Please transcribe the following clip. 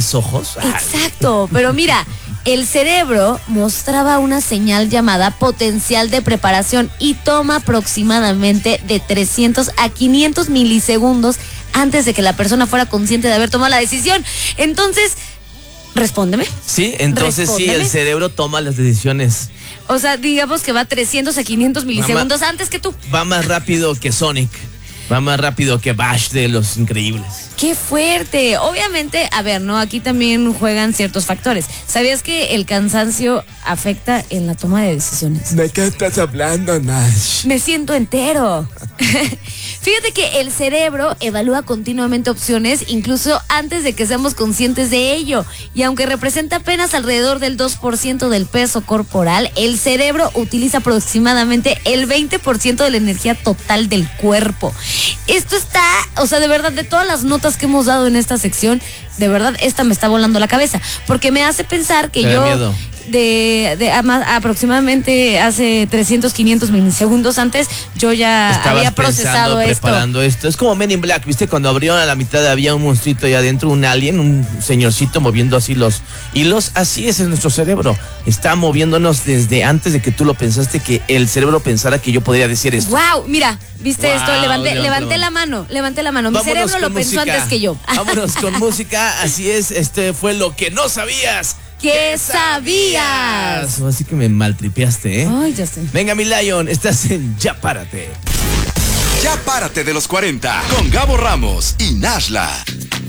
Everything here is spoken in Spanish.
ojos. Exacto, pero mira, el cerebro mostraba una señal llamada potencial de preparación y toma aproximadamente de 300 a 500 milisegundos antes de que la persona fuera consciente de haber tomado la decisión. Entonces, respóndeme. Sí, entonces Respóndeme. sí, el cerebro toma las decisiones. O sea, digamos que va 300 a 500 milisegundos antes que tú. Va más rápido que Sonic. Va más rápido que Bash de Los Increíbles. ¡Qué fuerte! Obviamente, a ver, ¿no? Aquí también juegan ciertos factores. ¿Sabías que el cansancio afecta en la toma de decisiones? ¿De qué estás hablando, Nash? Me siento entero. Fíjate que el cerebro evalúa continuamente opciones, incluso antes de que seamos conscientes de ello. Y aunque representa apenas alrededor del 2% del peso corporal, el cerebro utiliza aproximadamente el 20% de la energía total del cuerpo. Esto está, o sea, de verdad, de todas las notas que hemos dado en esta sección, de verdad, esta me está volando la cabeza. Porque me hace pensar que ¿Te da yo... miedo? Aproximadamente hace 300, 500 milisegundos antes, yo ya Estabas había procesado preparando esto. Es como Men in Black, ¿viste? Cuando abrieron a la mitad había un monstruito ahí adentro, un alien, un señorcito moviendo así los hilos. Así es nuestro cerebro. Está moviéndonos desde antes de que tú lo pensaste, que el cerebro pensara que yo podría decir esto. ¡Wow! Mira, ¿viste Wow, esto? Levanté la mano. Mi Vámonos cerebro lo con pensó música. antes que yo. Vámonos con música. Así es, este fue lo que no sabías. ¿Qué sabías? Así que me maltripeaste, ¿eh? Ay, ya sé. Venga, mi Lion, estás en Ya Párate. Ya párate de los 40 con Gabo Ramos y Nashla.